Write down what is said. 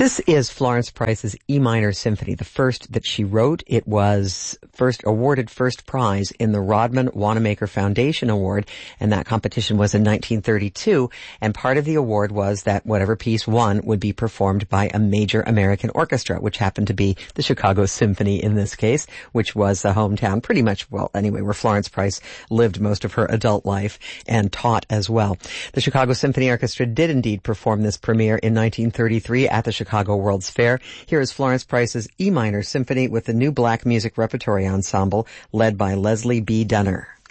This is Florence Price's E minor symphony, the first that she wrote. It was awarded first prize in the Rodman Wanamaker Foundation Award, and that competition was in 1932. And part of the award was that whatever piece won would be performed by a major American orchestra, which happened to be the Chicago Symphony in this case, which was the hometown, pretty much, well, anyway, where Florence Price lived most of her adult life and taught as well. The Chicago Symphony Orchestra did indeed perform this premiere in 1933 at the Chicago World's Fair. Here is Florence Price's E minor symphony with the New Black Music Repertory Ensemble led by Leslie B. Dunner.